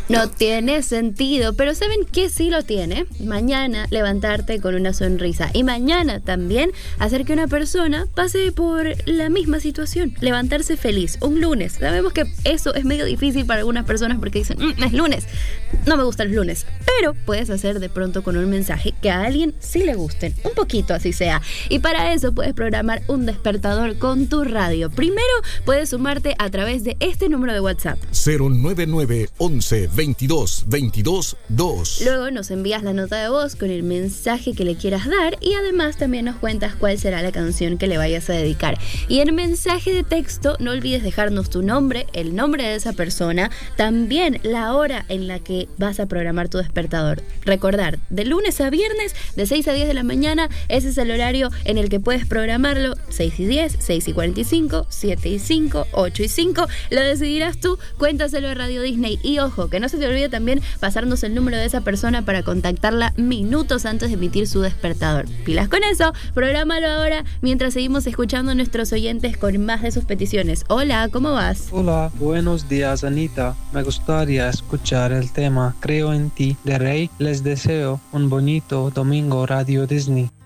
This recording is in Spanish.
No tiene sentido, pero ¿saben qué sí lo tiene? Mañana levantarte con una sonrisa y mañana también hacer que una persona pase por la misma situación, levantarse feliz, un lunes. Sabemos que eso es medio difícil para algunas personas porque dicen, es lunes, no me gustan los lunes, pero puedes hacer de pronto con un mensaje que a alguien sí le gusten, un poquito así sea. Y para eso puedes programar un despertador con tu radio. Primero puedes sumarte a través de este número de WhatsApp 099 11 22 22 2. Luego nos envías la nota de voz con el mensaje que le quieras dar y además también nos cuentas cuál será la canción que le vayas a dedicar. Y en mensaje de texto no olvides dejarnos tu nombre, el nombre de esa persona, también la hora en la que vas a programar tu despertador. Recordar, de lunes a viernes, de 6 a 10 de la mañana, ese es el horario en el que puedes programarlo. 6 y 10, 6 y 45, 7 y 5, 8 y 5, lo decidirás tú. Cuéntaselo a Radio Disney y ojo, que no se te olvide también pasarnos el número de esa persona para contactarla minutos antes de emitir su despertador. Pilas con eso, prográmalo ahora mientras seguimos escuchando a nuestros oyentes con más de sus peticiones. Hola, ¿cómo vas? Hola, buenos días Anita. Me gustaría escuchar el tema Creo en ti de Rey. Les deseo un bonito domingo Radio Disney.